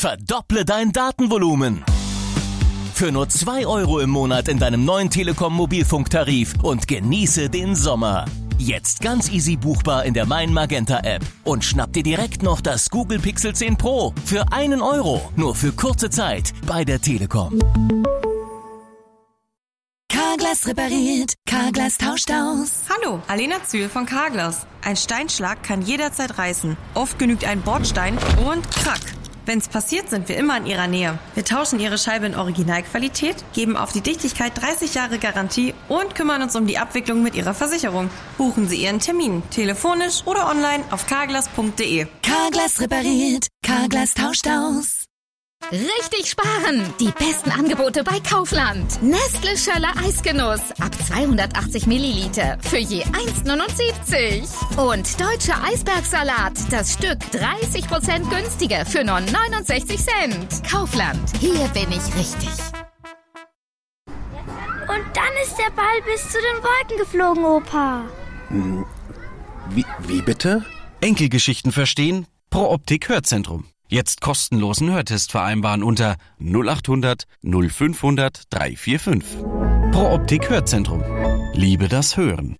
Verdopple dein Datenvolumen. Für nur 2 € im Monat in deinem neuen Telekom-Mobilfunktarif und genieße den Sommer. Jetzt ganz easy buchbar in der Mein Magenta App und schnapp dir direkt noch das Google Pixel 10 Pro für 1 €, nur für kurze Zeit bei der Telekom. Carglass repariert, Carglass tauscht aus. Hallo, Alena Zühl von Carglass. Ein Steinschlag kann jederzeit reißen. Oft genügt ein Bordstein und krack. Wenn's passiert, sind wir immer in Ihrer Nähe. Wir tauschen Ihre Scheibe in Originalqualität, geben auf die Dichtigkeit 30 Jahre Garantie und kümmern uns um die Abwicklung mit Ihrer Versicherung. Buchen Sie Ihren Termin, telefonisch oder online auf carglass.de. Carglass repariert, Carglass tauscht aus. Richtig sparen! Die besten Angebote bei Kaufland. Nestle Schöller Eisgenuss ab 280 Milliliter für je 1,79. Und deutscher Eisbergsalat, das Stück 30% günstiger für nur 69 Cent. Kaufland, hier bin ich richtig. Und dann ist der Ball bis zu den Wolken geflogen, Opa. Wie bitte? Enkelgeschichten verstehen? Pro Optik Hörzentrum. Jetzt kostenlosen Hörtest vereinbaren unter 0800 0500 345. Pro Optik Hörzentrum. Liebe das Hören.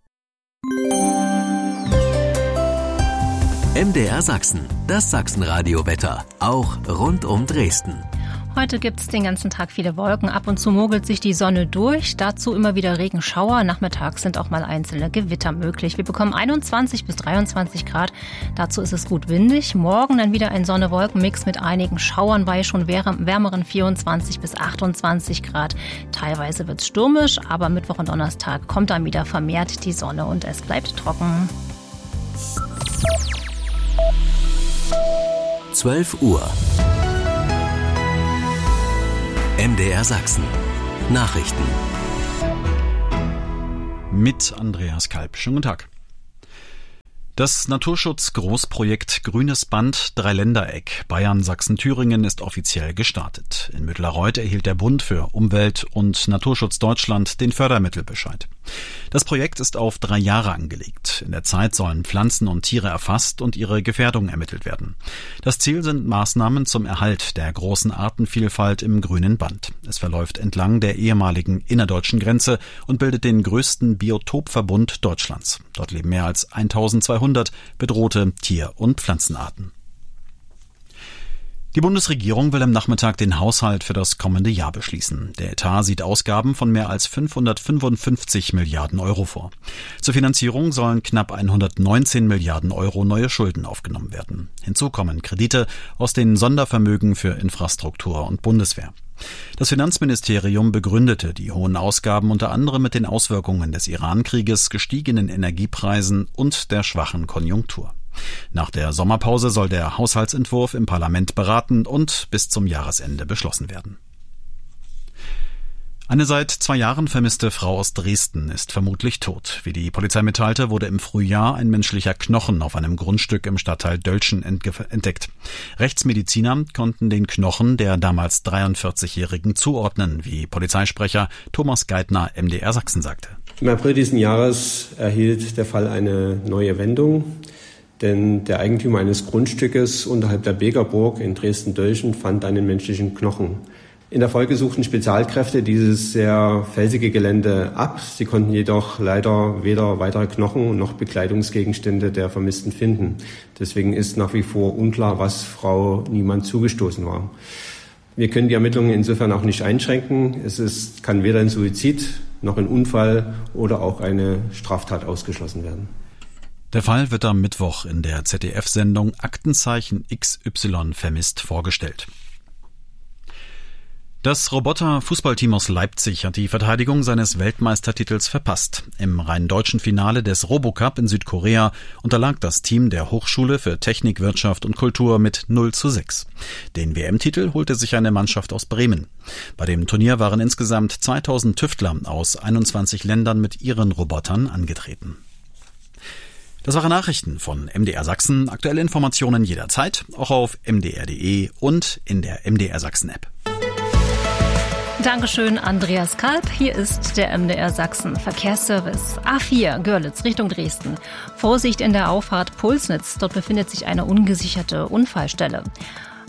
MDR Sachsen, das Sachsenradio-Wetter, auch rund um Dresden. Heute gibt es den ganzen Tag viele Wolken. Ab und zu mogelt sich die Sonne durch. Dazu immer wieder Regenschauer. Nachmittags sind auch mal einzelne Gewitter möglich. Wir bekommen 21 bis 23 Grad. Dazu ist es gut windig. Morgen dann wieder ein Sonne-Wolken-Mix mit einigen Schauern bei schon wärmeren 24 bis 28 Grad. Teilweise wird es stürmisch, aber Mittwoch und Donnerstag kommt dann wieder vermehrt die Sonne und es bleibt trocken. 12 Uhr. MDR Sachsen. Nachrichten. Mit Andreas Kalb. Schönen guten Tag. Das Naturschutz-Großprojekt Grünes Band Dreiländereck Bayern-Sachsen-Thüringen ist offiziell gestartet. In Mittelreuth erhielt der Bund für Umwelt und Naturschutz Deutschland den Fördermittelbescheid. Das Projekt ist auf 3 Jahre angelegt. In der Zeit sollen Pflanzen und Tiere erfasst und ihre Gefährdung ermittelt werden. Das Ziel sind Maßnahmen zum Erhalt der großen Artenvielfalt im Grünen Band. Es verläuft entlang der ehemaligen innerdeutschen Grenze und bildet den größten Biotopverbund Deutschlands. Dort leben mehr als 1200 bedrohte Tier- und Pflanzenarten. Die Bundesregierung will am Nachmittag den Haushalt für das kommende Jahr beschließen. Der Etat sieht Ausgaben von mehr als 555 Milliarden Euro vor. Zur Finanzierung sollen knapp 119 Milliarden Euro neue Schulden aufgenommen werden. Hinzu kommen Kredite aus den Sondervermögen für Infrastruktur und Bundeswehr. Das Finanzministerium begründete die hohen Ausgaben unter anderem mit den Auswirkungen des Iran-Krieges, gestiegenen Energiepreisen und der schwachen Konjunktur. Nach der Sommerpause soll der Haushaltsentwurf im Parlament beraten und bis zum Jahresende beschlossen werden. Eine seit 2 Jahren vermisste Frau aus Dresden ist vermutlich tot. Wie die Polizei mitteilte, wurde im Frühjahr ein menschlicher Knochen auf einem Grundstück im Stadtteil Dölschen entdeckt. Rechtsmediziner konnten den Knochen der damals 43-Jährigen zuordnen, wie Polizeisprecher Thomas Geithner MDR Sachsen sagte. Im April diesen Jahres erhielt der Fall eine neue Wendung, denn der Eigentümer eines Grundstückes unterhalb der Begerburg in Dresden-Dölschen fand einen menschlichen Knochen. In der Folge suchten Spezialkräfte dieses sehr felsige Gelände ab. Sie konnten jedoch leider weder weitere Knochen noch Bekleidungsgegenstände der Vermissten finden. Deswegen ist nach wie vor unklar, was Frau Niemann zugestoßen war. Wir können die Ermittlungen insofern auch nicht einschränken. Kann weder ein Suizid noch ein Unfall oder auch eine Straftat ausgeschlossen werden. Der Fall wird am Mittwoch in der ZDF-Sendung Aktenzeichen XY vermisst vorgestellt. Das Roboter-Fußballteam aus Leipzig hat die Verteidigung seines Weltmeistertitels verpasst. Im rein deutschen Finale des Robocup in Südkorea unterlag das Team der Hochschule für Technik, Wirtschaft und Kultur mit 0:6. Den WM-Titel holte sich eine Mannschaft aus Bremen. Bei dem Turnier waren insgesamt 2000 Tüftler aus 21 Ländern mit ihren Robotern angetreten. Das waren Nachrichten von MDR Sachsen. Aktuelle Informationen jederzeit, auch auf mdr.de und in der MDR Sachsen-App. Dankeschön, Andreas Kalb. Hier ist der MDR Sachsen Verkehrsservice. A4 Görlitz Richtung Dresden. Vorsicht in der Auffahrt Pulsnitz. Dort befindet sich eine ungesicherte Unfallstelle.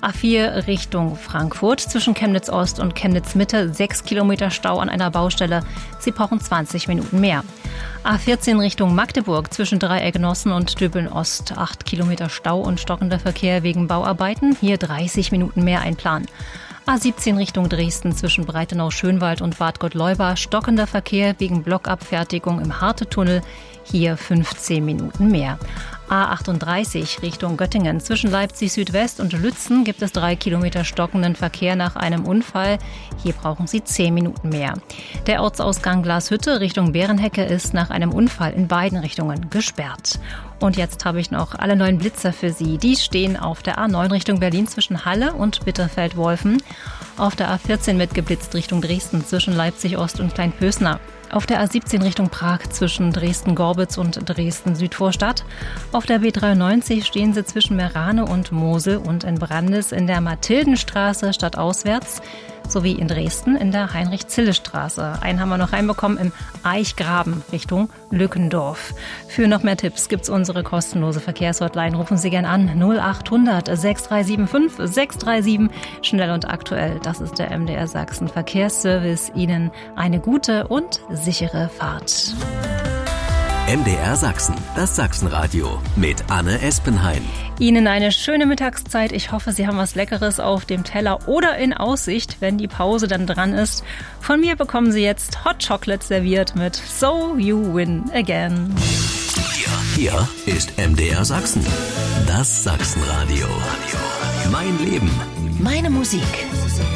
A4 Richtung Frankfurt zwischen Chemnitz Ost und Chemnitz Mitte 6 Kilometer Stau an einer Baustelle. Sie brauchen 20 Minuten mehr. A14 Richtung Magdeburg zwischen Dreieck-Nossen und Döbeln-Ost 8 Kilometer Stau und stockender Verkehr wegen Bauarbeiten. Hier 30 Minuten mehr einplanen. A17 Richtung Dresden zwischen Breitenau-Schönwald und Bad Gottleuba stockender Verkehr wegen Blockabfertigung im Harte-Tunnel. Hier 15 Minuten mehr. A38 Richtung Göttingen zwischen Leipzig Südwest und Lützen gibt es 3 Kilometer stockenden Verkehr nach einem Unfall. Hier brauchen Sie 10 Minuten mehr. Der Ortsausgang Glashütte Richtung Bärenhecke ist nach einem Unfall in beiden Richtungen gesperrt. Und jetzt habe ich noch alle neuen Blitzer für Sie. Die stehen auf der A9 Richtung Berlin zwischen Halle und Bitterfeld-Wolfen. Auf der A14 wird geblitzt Richtung Dresden zwischen Leipzig Ost und Kleinpösner. Auf der A17 Richtung Prag zwischen Dresden-Gorbitz und Dresden-Südvorstadt. Auf der B93 stehen sie zwischen Merane und Mosel und in Brandes in der Mathildenstraße stadtauswärts sowie in Dresden in der Heinrich-Zille-Straße. Einen haben wir noch reinbekommen im Eichgraben Richtung Lückendorf. Für noch mehr Tipps gibt's unsere kostenlose Verkehrshotline. Rufen Sie gern an 0800 6375 637. Schnell und aktuell. Das ist der MDR Sachsen Verkehrsservice. Ihnen eine gute und sichere Fahrt. MDR Sachsen, das Sachsenradio mit Anne Espenhain. Ihnen eine schöne Mittagszeit. Ich hoffe, Sie haben was Leckeres auf dem Teller oder in Aussicht, wenn die Pause dann dran ist. Von mir bekommen Sie jetzt Hot Chocolate serviert mit So You Win Again. Hier ist MDR Sachsen, das Sachsenradio. Mein Leben, meine Musik.